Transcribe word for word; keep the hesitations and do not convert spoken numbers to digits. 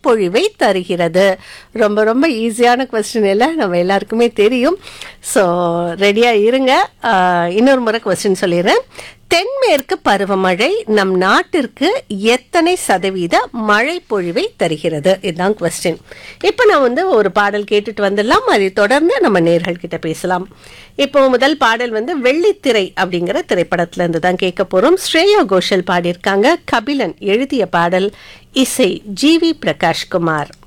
பொழிவை தருகிறது. ரொம்ப ரொம்ப ஈஸியான கொஸ்டின் இல்லை, நம்ம எல்லாருக்குமே தெரியும். ஸோ ரெடியாக இருங்க. ஆஹ், இன்னொரு முறை கொஸ்டின் சொல்லிடுறேன். தென்மேற்கு பருவமழை நம் நாட்டிற்கு எத்தனை சதவீத மழை பொழிவை தருகிறது? இதுதான் கொஸ்டின். இப்போ நான் வந்து ஒரு பாடல் கேட்டுட்டு வந்துடலாம். அதை தொடர்ந்து நம்ம நேர்கள் கிட்ட பேசலாம். இப்போ முதல் பாடல் வந்து வெள்ளித்திரை அப்படிங்கிற திரைப்படத்துல இருந்து தான் கேட்க போறோம். ஸ்ரேயா கோஷல் பாடியிருக்காங்க. கபிலன் எழுதிய பாடல், இசை ஜி வி பிரகாஷ்குமார்.